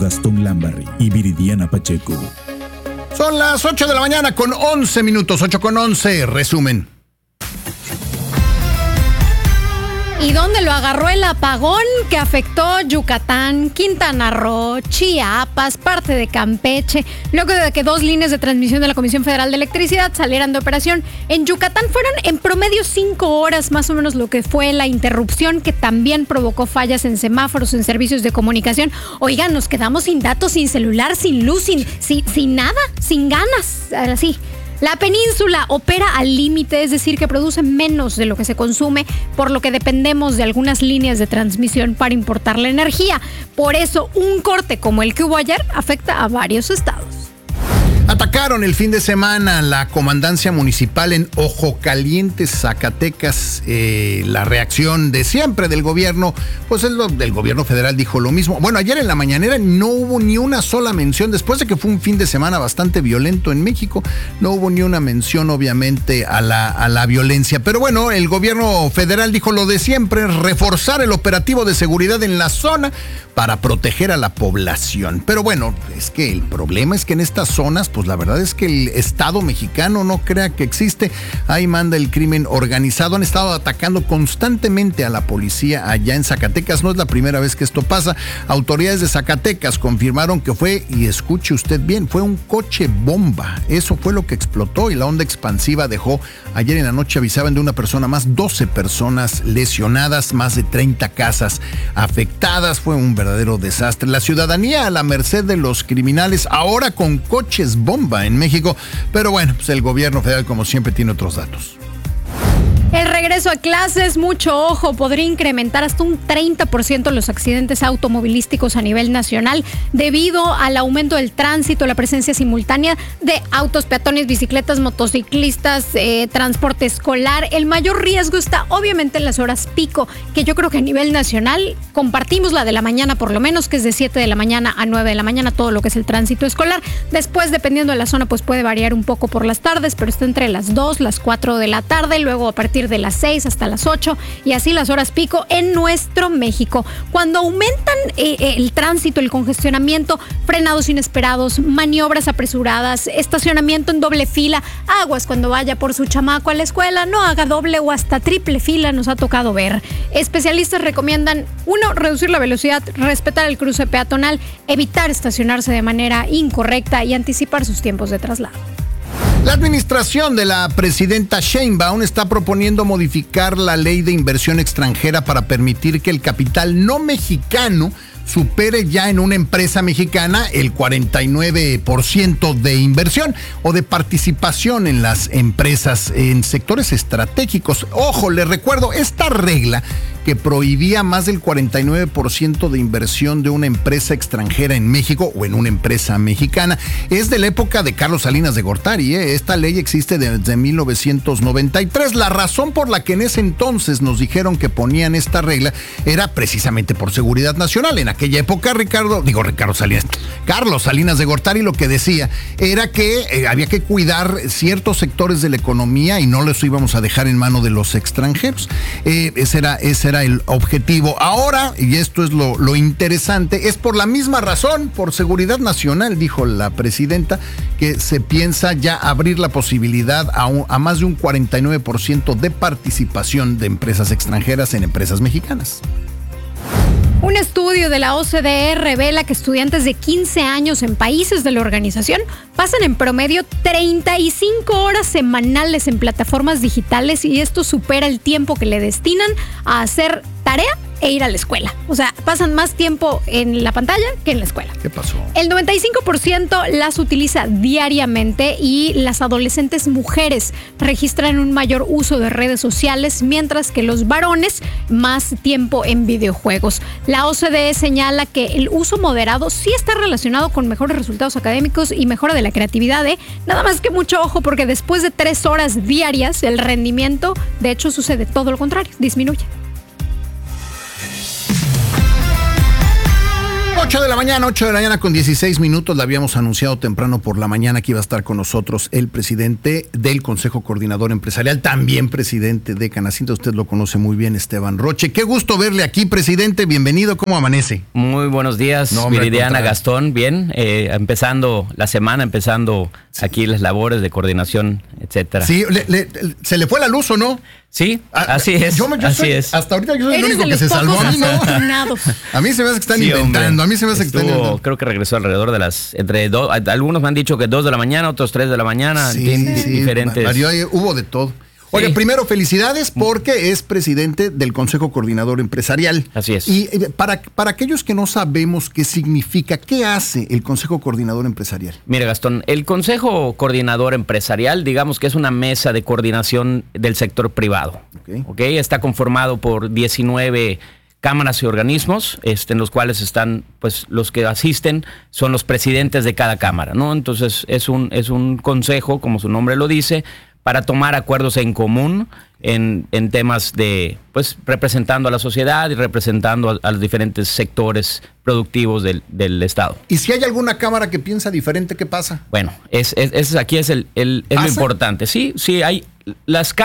Gastón Lambarri y Viridiana Pacheco. Son las 8 de la mañana con 11 minutos, 8:11, resumen. ¿Y dónde lo agarró el apagón que afectó Yucatán, Quintana Roo, Chiapas, parte de Campeche? Luego de que 2 líneas de transmisión de la Comisión Federal de Electricidad salieran de operación, en Yucatán fueron en promedio 5 horas más o menos lo que fue la interrupción, que también provocó fallas en semáforos, en servicios de comunicación. Oigan, nos quedamos sin datos, sin celular, sin luz, sin nada, sin ganas, así. La península opera al límite, es decir, que produce menos de lo que se consume, por lo que dependemos de algunas líneas de transmisión para importar la energía. Por eso, un corte como el que hubo ayer afecta a varios estados. Atacaron el fin de semana la comandancia municipal en Ojo Caliente, Zacatecas. La reacción de siempre del gobierno, pues el del gobierno federal dijo lo mismo. Bueno, ayer en la mañanera no hubo ni una sola mención, después de que fue un fin de semana bastante violento en México, no hubo ni una mención obviamente a la violencia. Pero bueno, el gobierno federal dijo lo de siempre, reforzar el operativo de seguridad en la zona para proteger a la población. Pero bueno, es que el problema es que en estas zonas, pues la verdad es que el Estado mexicano no crea que existe. Ahí manda el crimen organizado. Han estado atacando constantemente a la policía allá en Zacatecas. No es la primera vez que esto pasa. Autoridades de Zacatecas confirmaron que fue, y escuche usted bien, fue un coche bomba. Eso fue lo que explotó y la onda expansiva dejó, ayer en la noche avisaban de una persona más, 12 personas lesionadas, más de 30 casas afectadas. Fue un verdadero desastre. La ciudadanía a la merced de los criminales, ahora con coches bomba en México. Pero bueno, pues el gobierno federal, como siempre, tiene otros datos. El regreso a clases, mucho ojo, podría incrementar hasta un 30% los accidentes automovilísticos a nivel nacional debido al aumento del tránsito, la presencia simultánea de autos, peatones, bicicletas, motociclistas, transporte escolar. El mayor riesgo está obviamente en las horas pico, que yo creo que a nivel nacional compartimos la de la mañana por lo menos, que es de 7 de la mañana a 9 de la mañana, todo lo que es el tránsito escolar. Después, dependiendo de la zona, pues puede variar un poco por las tardes, pero está entre las 2, las 4 de la tarde, luego a partir de las 6 hasta las 8 y así las horas pico en nuestro México. Cuando aumentan el tránsito, el congestionamiento, frenados inesperados, maniobras apresuradas, estacionamiento en doble fila, aguas cuando vaya por su chamaco a la escuela, no haga doble o hasta triple fila, nos ha tocado ver. Especialistas recomiendan, 1, reducir la velocidad, respetar el cruce peatonal, evitar estacionarse de manera incorrecta y anticipar sus tiempos de traslado. La administración de la presidenta Sheinbaum está proponiendo modificar la ley de inversión extranjera para permitir que el capital no mexicano supere ya en una empresa mexicana el 49% de inversión o de participación en las empresas en sectores estratégicos. Ojo, les recuerdo, esta regla que prohibía más del 49% de inversión de una empresa extranjera en México o en una empresa mexicana es de la época de Carlos Salinas de Gortari. Esta ley existe desde 1993. La razón por la que en ese entonces nos dijeron que ponían esta regla era precisamente por seguridad nacional. En aquella época, Carlos Salinas de Gortari lo que decía era que había que cuidar ciertos sectores de la economía y no los íbamos a dejar en mano de los extranjeros. Ese era el objetivo. Ahora, y esto es lo interesante, es por la misma razón, por seguridad nacional, dijo la presidenta, que se piensa ya abrir la posibilidad a más de un 49% de participación de empresas extranjeras en empresas mexicanas. Un estudio de la OCDE revela que estudiantes de 15 años en países de la organización pasan en promedio 35 horas semanales en plataformas digitales y esto supera el tiempo que le destinan a hacer tarea e ir a la escuela. O sea, pasan más tiempo en la pantalla que en la escuela. ¿Qué pasó? El 95% las utiliza diariamente y las adolescentes mujeres registran un mayor uso de redes sociales, mientras que los varones más tiempo en videojuegos. La OCDE señala que el uso moderado sí está relacionado con mejores resultados académicos y mejora de la creatividad, Nada más que mucho ojo, porque después de 3 horas diarias, el rendimiento, de hecho, sucede todo lo contrario, disminuye. 8 de la mañana con 16 minutos. Le habíamos anunciado temprano por la mañana que iba a estar con nosotros el presidente del Consejo Coordinador Empresarial, también presidente de Canacintra. Usted lo conoce muy bien, Esteban Roche. Qué gusto verle aquí, presidente. Bienvenido. ¿Cómo amanece? Muy buenos días, Viridiana, Gastón. Bien, empezando la semana, empezando aquí las labores de coordinación, etcétera. Sí, ¿se le fue la luz o no? Sí, así es. Así es. Hasta ahorita yo soy el único que se salvó. A mí no. A mí se me hace que están inventando. A mí se me hace que están inventando. Creo que regresó alrededor de algunos me han dicho que 2 de la mañana, otros 3 de la mañana. Sí, diferentes. Hubo de todo. Oye, primero, felicidades porque es presidente del Consejo Coordinador Empresarial. Así es. Y para aquellos que no sabemos qué significa, ¿qué hace el Consejo Coordinador Empresarial? Mire, Gastón, el Consejo Coordinador Empresarial, digamos que es una mesa de coordinación del sector privado. Okay. Está conformado por 19 cámaras y organismos, en los cuales están, pues, los que asisten son los presidentes de cada cámara, ¿no? Entonces, es un consejo, como su nombre lo dice, para tomar acuerdos en común en temas de, pues, representando a la sociedad y representando a los diferentes sectores productivos del Estado. ¿Y si hay alguna cámara que piensa diferente, qué pasa? Bueno, aquí es lo importante. Sí, hay las cámaras.